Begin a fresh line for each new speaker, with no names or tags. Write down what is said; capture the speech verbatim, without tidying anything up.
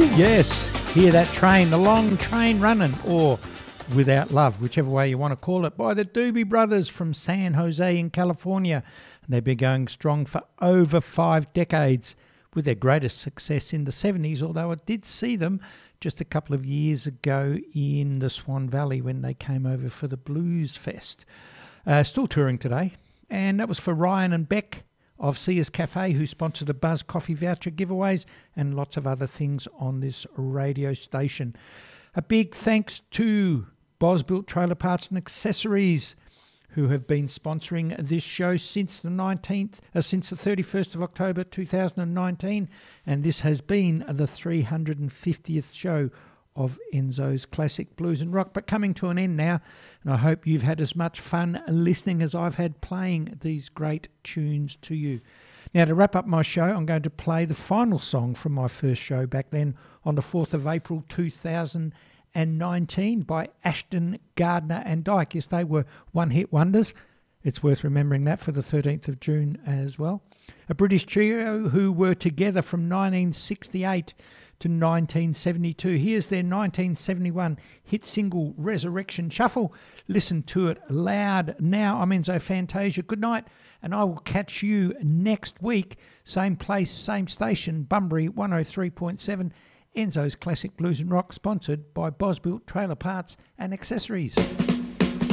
Yes, hear that train, the long train running, or Without Love, whichever way you want to call it, by the Doobie Brothers from San Jose in California. And they've been going strong for over five decades, with their greatest success in the seventies, although I did see them just a couple of years ago in the Swan Valley when they came over for the Blues Fest. Uh, still touring today, and that was for Ryan and Beck of Sears Cafe, who sponsor the Buzz Coffee voucher giveaways and lots of other things on this radio station. A big thanks to Bosbuilt Trailer Parts and Accessories, who have been sponsoring this show since the nineteenth, uh, since the thirty-first of October two thousand nineteen, and this has been the three hundred fiftieth show of Enzo's Classic Blues and Rock, but coming to an end now, and I hope you've had as much fun listening as I've had playing these great tunes to you. Now, to wrap up my show, I'm going to play the final song from my first show back then on the fourth of April two thousand nineteen by Ashton, Gardner and Dyke. Yes, they were one-hit wonders. It's worth remembering that for the thirteenth of June as well. A British trio who were together from nineteen sixty-eight to nineteen seventy-two. Here's their nineteen seventy-one hit single, Resurrection Shuffle. Listen to it loud now. I'm Enzo Fantasia. Good night, and I will catch you next week. Same place, same station, Bunbury one oh three point seven. Enzo's Classic Blues and Rock, sponsored by Bosbuilt Trailer Parts and Accessories.